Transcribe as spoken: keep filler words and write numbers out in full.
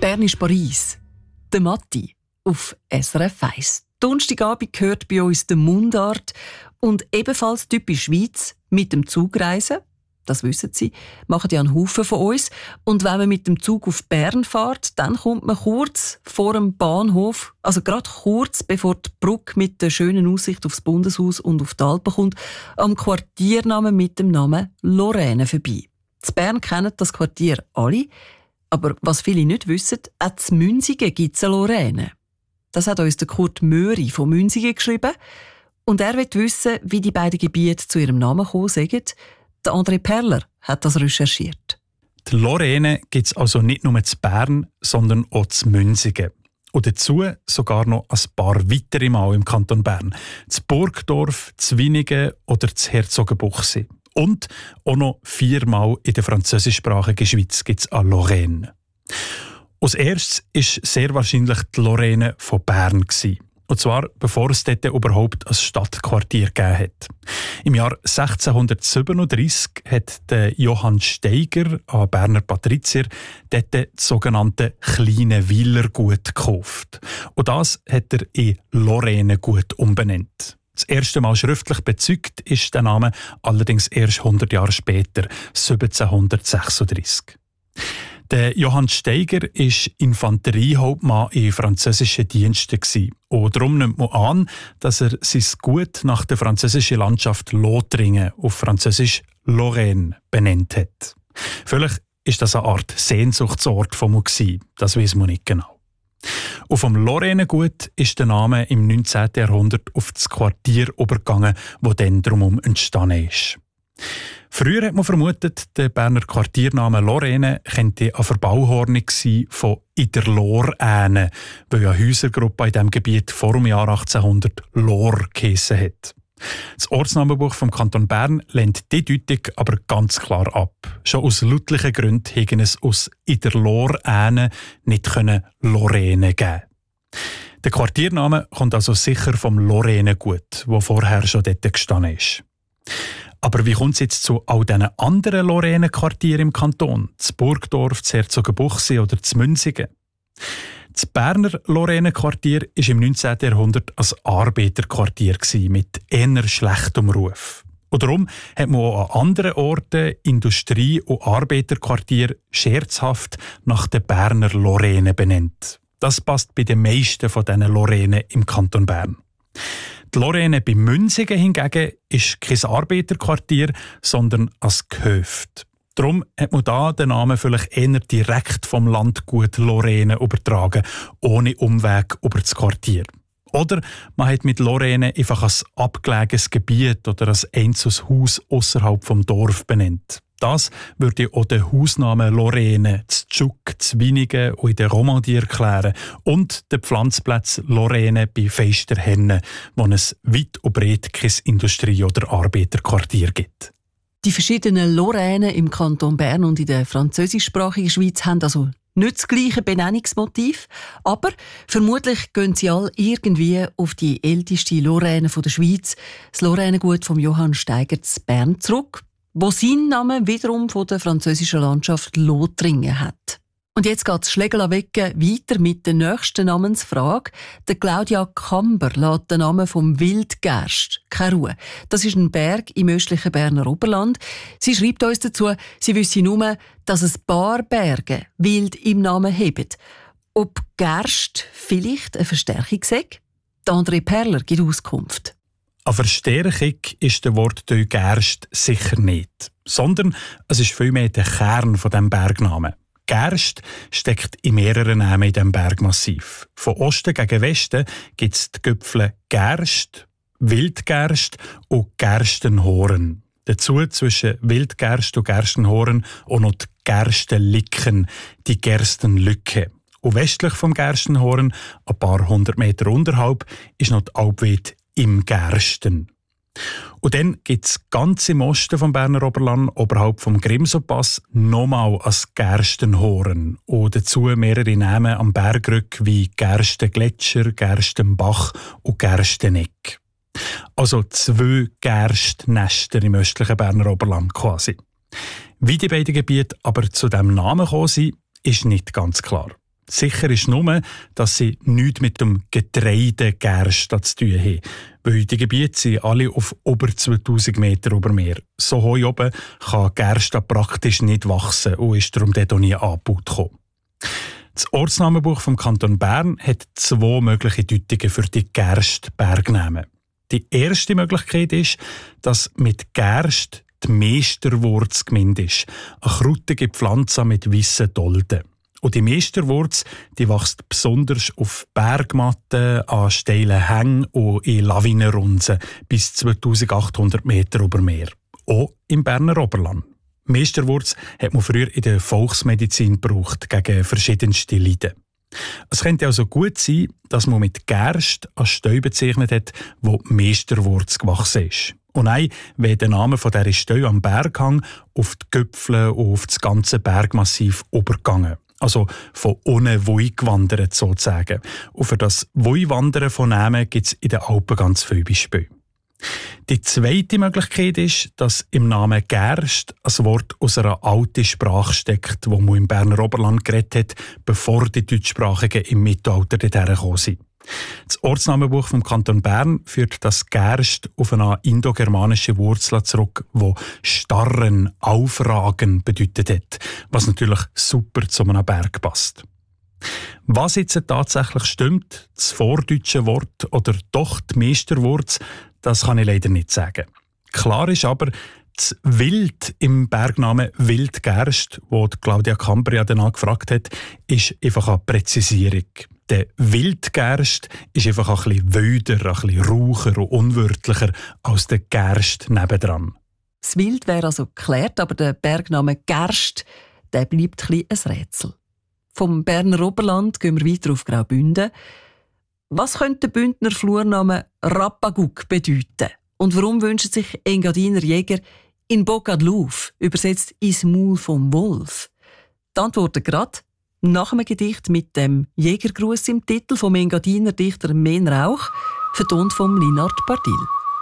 Bern ist Paris. Der Matti auf S R F eins. Donnerstagabend gehört bei uns der Mundart und ebenfalls typisch Schweiz mit dem Zug reisen. Das wissen Sie, machen ja einen Haufen von uns. Und wenn man mit dem Zug auf Bern fährt, dann kommt man kurz vor dem Bahnhof, also gerade kurz bevor die Brücke mit der schönen Aussicht aufs Bundeshaus und auf die Alpen kommt, am Quartiernamen mit dem Namen Lorraine vorbei. In Bern kennen das Quartier alle, aber was viele nicht wissen, auch in Münsingen gibt es eine Lorraine. Das hat uns der Kurt Möri von Münsingen geschrieben. Und er will wissen, wie die beiden Gebiete zu ihrem Namen gekommen sind. Der André Perler hat das recherchiert. Die Lorraine gibt es also nicht nur in Bern, sondern auch in Münsingen. Und dazu sogar noch ein paar weitere Mal im Kanton Bern. Das Burgdorf, das Winigen oder das Herzogenbuchsee. Und auch noch viermal in der französischsprachigen Schweiz gibt es eine Lorraine. Als erstes war sehr wahrscheinlich die Lorraine von Bern. Und zwar bevor es dort überhaupt ein Stadtquartier gegeben hat. Im Jahr sechzehnhundertsiebenunddreissig hat der Johann Steiger, ein Berner Patrizier, dort das sogenannte kleine Weilergut gekauft. Und das hat er in Lorrainegut umbenannt. Das erste Mal schriftlich bezeugt ist der Name allerdings erst hundert Jahre später, siebzehnhundertsechsunddreissig. Der Johann Steiger war Infanteriehauptmann in französischen Diensten. Und darum nimmt man an, dass er sein Gut nach der französischen Landschaft Lothringen, auf Französisch Lorraine, benannt hat. Vielleicht ist das eine Art Sehnsuchtsort von ihm, das weiß man nicht genau. Und vom Lorrainegut ist der Name im neunzehnten Jahrhundert auf das Quartier übergegangen, das dann drumherum entstanden ist. Früher hat man vermutet, der Berner Quartiername Lorraine könnte eine Verbauhornung sein von «in der Lorraine», weil ja eine Häusergruppe in diesem Gebiet vor dem Jahr achtzehnhundert Lor geheissen hat. Das Ortsnamenbuch vom Kanton Bern lehnt die Deutung aber ganz klar ab. Schon aus lautlichen Gründen hätten es aus «in der Lorraine» nicht Lorraine geben. Der Quartiername kommt also sicher vom Lorrainegut, wo vorher schon dort gestanden ist. Aber wie kommt es jetzt zu all diesen anderen Lorraine-Quartieren im Kanton? Das Burgdorf, das Herzogenbuchsee oder das Münsingen? Das Berner Lorraine-Quartier war im neunzehnten Jahrhundert ein Arbeiterquartier mit eher schlechtem Ruf. Und darum hat man auch an anderen Orten Industrie- und Arbeiterquartier scherzhaft nach der Berner Lorraine benannt. Das passt bei den meisten von diesen Lorraine im Kanton Bern. Die Lorraine bei Münsingen hingegen ist kein Arbeiterquartier, sondern ein Gehöft. Darum hat man da den Namen vielleicht eher direkt vom Landgut Lorraine übertragen, ohne Umweg über das Quartier. Oder man hat mit Lorraine einfach ein abgelegenes Gebiet oder ein einzelnes Haus ausserhalb vom Dorf benannt. Das würde auch den Hausnamen Lorraine, das Tschuk, das Winigen und in der Romandie erklären und den Pflanzplatz Lorraine bei Feisterhenne, wo es weit und breit kein Industrie- oder Arbeiterquartier gibt. Die verschiedenen Lorraine im Kanton Bern und in der französischsprachigen Schweiz haben also nicht das gleiche Benennungsmotiv, aber vermutlich gehen sie alle irgendwie auf die älteste Lorraine der Schweiz, das Lorrainegut von Johann Steiger zu Bern zurück, wo seinen Namen wiederum von der französischen Landschaft Lothringen hat. Und jetzt geht das Schlägerlawecke weiter mit der nächsten Namensfrage. Der Claudia Kamber lässt den Namen vom Wildgerst keine Ruhe. Das ist ein Berg im östlichen Berner Oberland. Sie schreibt uns dazu, sie wisse nur, dass es ein paar Berge wild im Namen haben. Ob Gerst vielleicht eine Verstärkung sei? Der André Perler gibt Auskunft. Eine Verstärkung ist der Wortteil Gerst sicher nicht, sondern es ist vielmehr der Kern von diesem Bergnamen. Gerst steckt in mehreren Namen in diesem Bergmassiv. Von Osten gegen Westen gibt es die Gipfel Gerst, Wildgerst und Gerstenhoren. Dazu zwischen Wildgerst und Gerstenhoren auch noch die Gerstenlicken, die Gerstenlücke. Und westlich vom Gerstenhoren, ein paar hundert Meter unterhalb, ist noch die Alpweide im Gersten. Und dann gibt es ganz im Osten vom Berner Oberland, oberhalb vom Grimselpass, nochmal ein Gerstenhoren. Und dazu mehrere Namen am Bergrück wie Gerstengletscher, Gerstenbach und Gersteneck. Also zwei Gerstnester im östlichen Berner Oberland quasi. Wie die beiden Gebiete aber zu diesem Namen gekommen sind, ist nicht ganz klar. Sicher ist nur, dass sie nichts mit dem Getreide Gerste zu tun haben. Weil die Gebiete sind alle auf über zweitausend Meter über Meer. So hoch oben kann Gerste praktisch nicht wachsen und ist darum dort auch nie angebaut gekommen. Das Ortsnamenbuch vom Kanton Bern hat zwei mögliche Deutungen für die Gerst-Bergnamen. Die erste Möglichkeit ist, dass mit Gerst die Meisterwurz gemeint ist. Eine krautige Pflanze mit weissen Dolden. Und die Meisterwurz die wächst besonders auf Bergmatten, an steilen Hängen und in Lawinenrunzen bis zweitausendachthundert Meter über Meer. Auch im Berner Oberland. Meisterwurz hat man früher in der Volksmedizin gebraucht gegen verschiedenste Leiden. Es könnte also gut sein, dass man mit Gerst eine Steu bezeichnet hat, wo Meisterwurz gewachsen ist. Und nein, wenn der Name von dieser Steu am Berghang auf die Gipfel und auf das ganze Bergmassiv übergegangen. Also von ohne Woi gewandert sozusagen. Und für das Woi-Wandern von Namen gibt es in den Alpen ganz viele Beispiele. Die zweite Möglichkeit ist, dass im Namen Gerst ein Wort aus einer alten Sprache steckt, wo man im Berner Oberland geredet hat, bevor die Deutschsprachigen im Mittelalter dorthin gekommen sind. Das Ortsnamenbuch vom Kanton Bern führt das Gerst auf eine indogermanische Wurzel zurück, wo starren, aufragen bedeutet hat, was natürlich super zu einem Berg passt. Was jetzt tatsächlich stimmt, das vordeutsche Wort oder doch die Meisterwurz, das kann ich leider nicht sagen. Klar ist aber, das Wild im Bergnamen Wildgerst, wo Claudia Cambria danach gefragt hat, ist einfach eine Präzisierung. Der Wildgerst ist einfach ein bisschen wilder, ein bisschen raucher und unwörtlicher als der Gerst nebendran. Das Wild wäre also geklärt, aber der Bergname Gerst, der bleibt ein, ein Rätsel. Vom Berner Oberland gehen wir weiter auf Graubünden. Was könnte der Bündner Flurname Rapaguk bedeuten? Und warum wünschen sich Engadiner Jäger in Boca de Louf, übersetzt ins Maul vom Wolf? Die Antworten gerade nach einem Gedicht mit dem Jägergruß im Titel vom Engadiner Dichter Men Rauch, vertont vom Linard Pardil.